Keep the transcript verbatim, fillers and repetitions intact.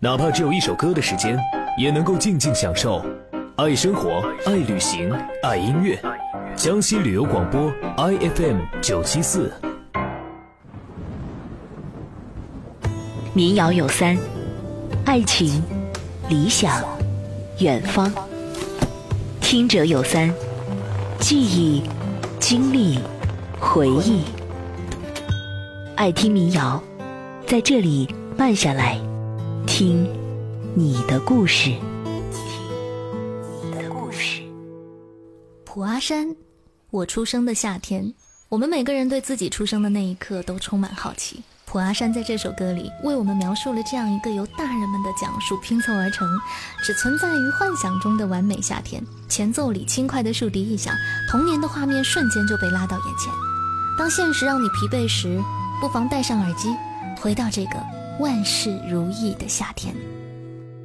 哪怕只有一首歌的时间，也能够静静享受。爱生活，爱旅行，爱音乐。江西旅游广播 I F M 九七四。 民谣有三：爱情、理想、远方。听者有三：记忆、经历、回忆。爱听民谣，在这里慢下来，听你的故事。听你的故事。 普阿山，我出生的夏天。我们每个人对自己出生的那一刻都充满好奇。普阿山在这首歌里为我们描述了这样一个由大人们的讲述拼凑而成，只存在于幻想中的完美夏天。前奏里轻快的竖笛一响，童年的画面瞬间就被拉到眼前。当现实让你疲惫时，不妨戴上耳机，回到这个万事如意的夏天。